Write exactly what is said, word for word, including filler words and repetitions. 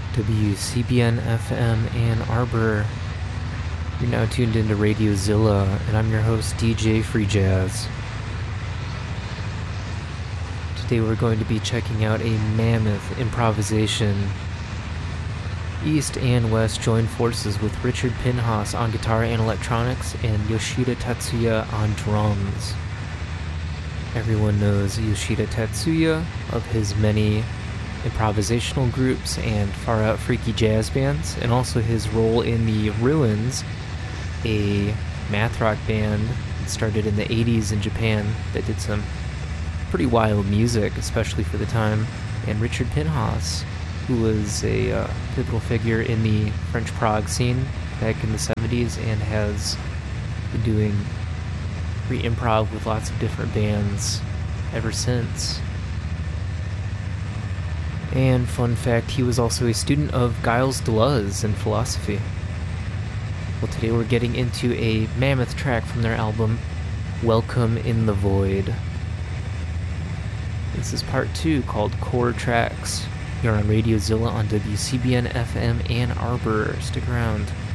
W C B N F M Ann Arbor. You're now tuned into Radio Zilla, and I'm your host, D J Free Jazz. Today we're going to be checking out a mammoth improvisation. East and West joined forces with Richard Pinhas on guitar and electronics and Yoshida Tatsuya on drums. Everyone knows Yoshida Tatsuya of his many improvisational groups and far-out freaky jazz bands, and also his role in the Ruins, a math rock band that started in the eighties in Japan that did some pretty wild music, especially for the time, and Richard Pinhas, who was a uh, pivotal figure in the French prog scene back in the seventies and has been doing free improv with lots of different bands ever since. And fun fact, he was also a student of Gilles Deleuze in philosophy. Well, today we're getting into a mammoth track from their album, Welcome in the Void. This is part two, called Core Tracks. You're on Radio Zilla on W C B N F M Ann Arbor. Stick around.